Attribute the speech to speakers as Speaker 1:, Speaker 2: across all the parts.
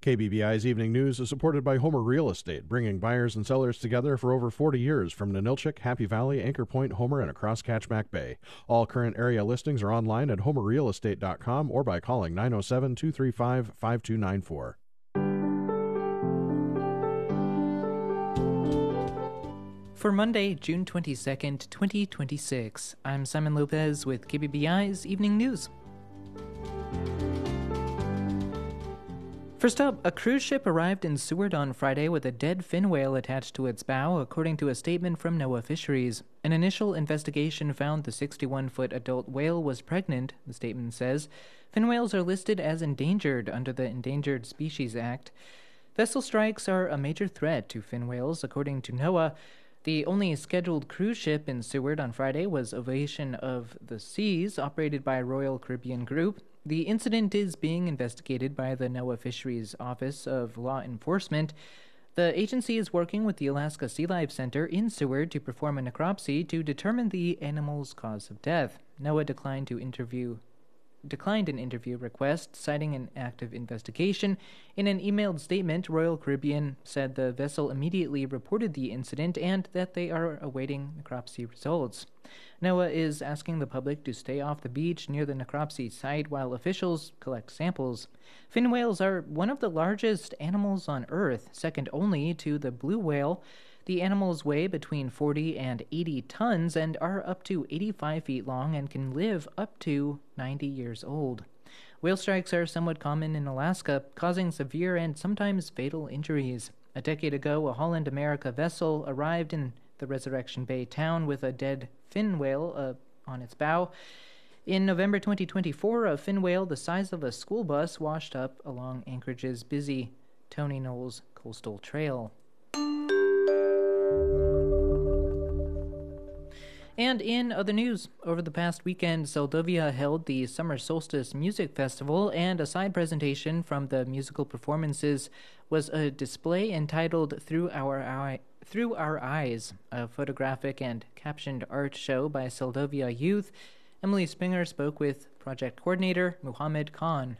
Speaker 1: KBBI's Evening News is supported by Homer Real Estate, bringing buyers and sellers together for over 40 years from Ninilchik, Happy Valley, Anchor Point, Homer, and across Catchback Bay. All current area listings are online at homerrealestate.com or by calling 907-235-5294.
Speaker 2: For Monday, June 22nd, 2026, I'm Simon Lopez with KBBI's Evening News. First up, a cruise ship arrived in Seward on Friday with a dead fin whale attached to its bow, according to a statement from NOAA Fisheries. An initial investigation found the 61-foot adult whale was pregnant, the statement says. Fin whales are listed as endangered under the Endangered Species Act. Vessel strikes are a major threat to fin whales, according to NOAA. The only scheduled cruise ship in Seward on Friday was Ovation of the Seas, operated by Royal Caribbean Group. The incident is being investigated by the NOAA Fisheries Office of Law Enforcement. The agency is working with the Alaska Sea Life Center in Seward to perform a necropsy to determine the animal's cause of death. NOAA declined an interview request, citing an active investigation. In an emailed statement, Royal Caribbean said the vessel immediately reported the incident and that they are awaiting necropsy results. NOAA is asking the public to stay off the beach near the necropsy site while officials collect samples. Fin whales are one of the largest animals on Earth, second only to the blue whale. The animals weigh between 40 and 80 tons and are up to 85 feet long and can live up to 90 years old. Whale strikes are somewhat common in Alaska, causing severe and sometimes fatal injuries. A decade ago, a Holland America vessel arrived in the Resurrection Bay town with a dead fin whale on its bow. In November 2024, a fin whale the size of a school bus washed up along Anchorage's busy Tony Knowles Coastal Trail. And in other news, over the past weekend, Seldovia held the Summer Solstice Music Festival, and a side presentation from the musical performances was a display entitled Through Our Eyes, a photographic and captioned art show by Seldovia Youth. Emily Springer spoke with project coordinator Muhammad Khan.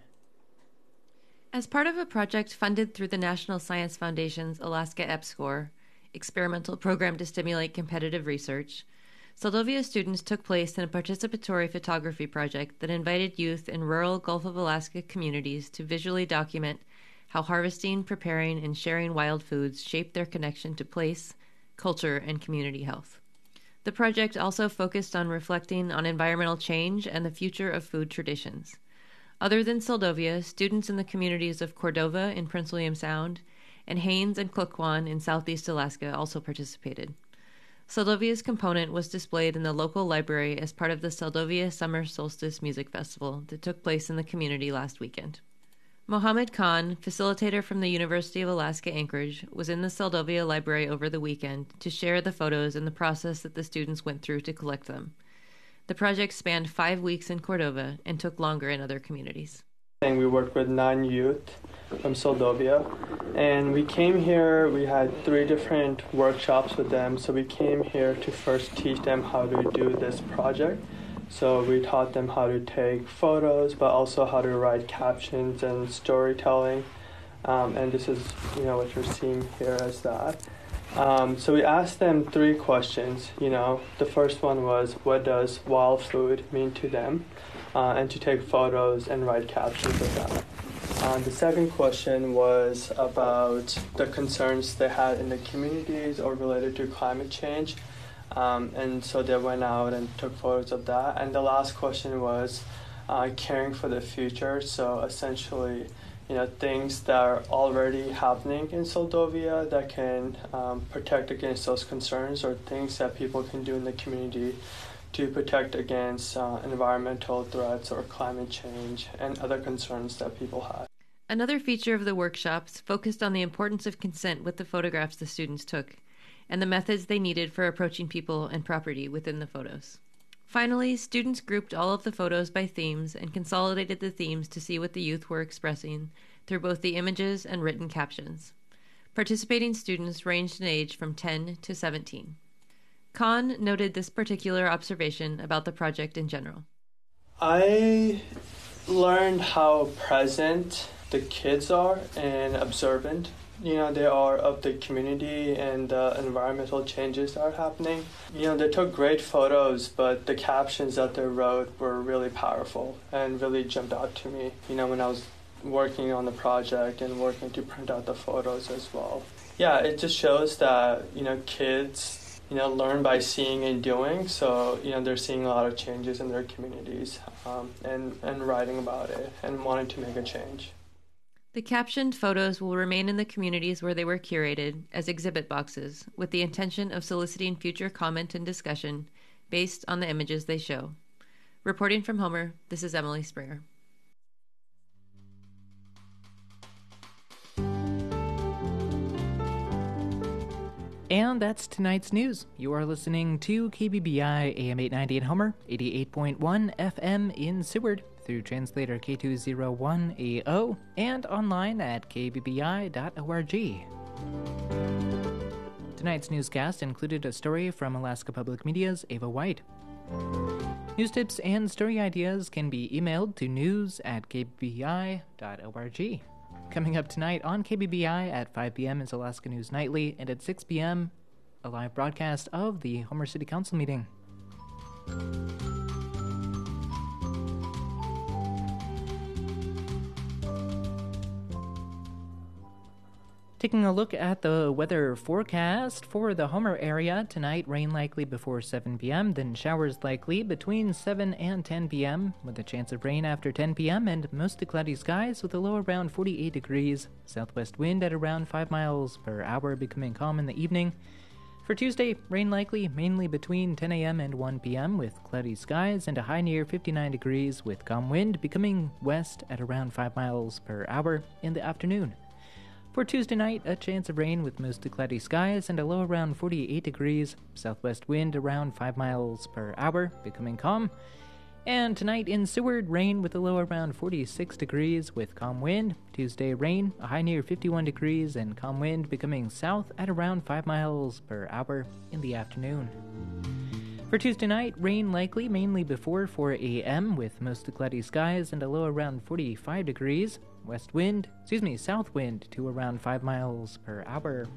Speaker 3: As part of a project funded through the National Science Foundation's Alaska EPSCoR, experimental program to stimulate competitive research, Seldovia students took place in a participatory photography project that invited youth in rural Gulf of Alaska communities to visually document how harvesting, preparing, and sharing wild foods shape their connection to place, culture, and community health. The project also focused on reflecting on environmental change and the future of food traditions. Other than Seldovia, students in the communities of Cordova in Prince William Sound and Haines and Klukwan in southeast Alaska also participated. Seldovia's component was displayed in the local library as part of the Seldovia Summer Solstice Music Festival that took place in the community last weekend. Mohammed Khan, facilitator from the University of Alaska Anchorage, was in the Seldovia library over the weekend to share the photos and the process that the students went through to collect them. The project spanned 5 weeks in Cordova and took longer in other communities.
Speaker 4: We worked with 9 youth from Seldovia, and we came here, we had 3 different workshops with them, so we came here to first teach them how to do this project. So we taught them how to take photos, but also how to write captions and storytelling, and this is what you're seeing here as that. So we asked them 3 questions. The first one was, what does wild food mean to them? And to take photos and write captions of that. The second question was about the concerns they had in the communities or related to climate change. And so they went out and took photos of that. And the last question was caring for the future. So essentially, things that are already happening in Seldovia that can protect against those concerns, or things that people can do in the community to protect against environmental threats or climate change and other concerns that people have.
Speaker 3: Another feature of the workshops focused on the importance of consent with the photographs the students took and the methods they needed for approaching people and property within the photos. Finally, students grouped all of the photos by themes and consolidated the themes to see what the youth were expressing through both the images and written captions. Participating students ranged in age from 10 to 17. Khan noted this particular observation about the project in general.
Speaker 4: I learned how present the kids are and observant. They are of the community and the environmental changes that are happening. They took great photos, but the captions that they wrote were really powerful and really jumped out to me, when I was working on the project and working to print out the photos as well. Yeah, it just shows that, kids, learn by seeing and doing. So, they're seeing a lot of changes in their communities and writing about it and wanting to make a change.
Speaker 3: The captioned photos will remain in the communities where they were curated as exhibit boxes with the intention of soliciting future comment and discussion based on the images they show. Reporting from Homer, this is Emily Springer.
Speaker 2: And that's tonight's news. You are listening to KBBI AM 890 in Homer, 88.1 FM in Seward, through translator K201AO, and online at kbbi.org. Tonight's newscast included a story from Alaska Public Media's Ava White. News tips and story ideas can be emailed to news@kbbi.org. Coming up tonight on KBBI at 5 p.m. is Alaska News Nightly, and at 6 p.m., a live broadcast of the Homer City Council meeting. Taking a look at the weather forecast for the Homer area, tonight rain likely before 7 p.m., then showers likely between 7 and 10 p.m., with a chance of rain after 10 p.m., and mostly cloudy skies with a low around 48 degrees, southwest wind at around 5 miles per hour, becoming calm in the evening. For Tuesday, rain likely mainly between 10 a.m. and 1 p.m., with cloudy skies and a high near 59 degrees, with calm wind becoming west at around 5 miles per hour in the afternoon. For Tuesday night, a chance of rain with mostly cloudy skies and a low around 48 degrees, southwest wind around 5 miles per hour, becoming calm. And tonight in Seward, rain with a low around 46 degrees with calm wind. Tuesday, rain, a high near 51 degrees and calm wind becoming south at around 5 miles per hour in the afternoon. For Tuesday night, rain likely mainly before 4 a.m. with mostly cloudy skies and a low around 45 degrees. South wind to around 5 miles per hour.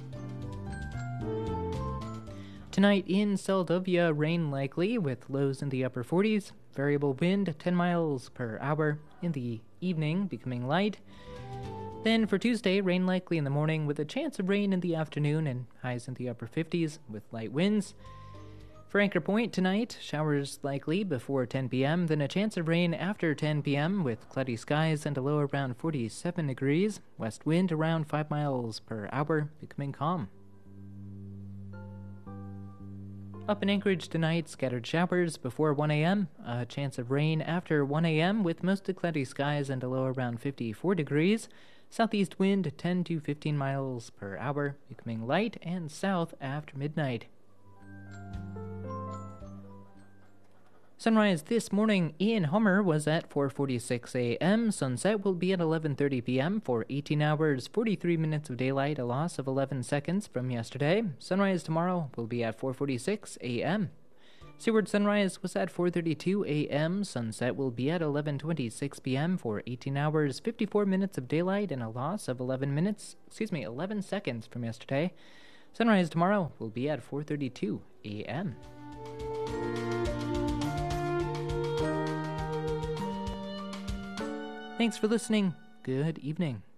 Speaker 2: Tonight in Seldovia, rain likely with lows in the upper 40s. Variable wind 10 miles per hour in the evening, becoming light. Then for Tuesday, rain likely in the morning with a chance of rain in the afternoon and highs in the upper 50s with light winds. For Anchor Point tonight, showers likely before 10 p.m., then a chance of rain after 10 p.m. with cloudy skies and a low around 47 degrees, west wind around 5 miles per hour, becoming calm. Up in Anchorage tonight, scattered showers before 1 a.m., a chance of rain after 1 a.m. with mostly cloudy skies and a low around 54 degrees, southeast wind 10 to 15 miles per hour, becoming light and south after midnight. Sunrise this morning in Homer was at 4:46 a.m. Sunset will be at 11:30 p.m. for 18 hours, 43 minutes of daylight, a loss of 11 seconds from yesterday. Sunrise tomorrow will be at 4:46 a.m. Seward sunrise was at 4:32 a.m. Sunset will be at 11:26 p.m. for 18 hours, 54 minutes of daylight, and a loss of 11 seconds from yesterday. Sunrise tomorrow will be at 4:32 a.m. Thanks for listening. Good evening.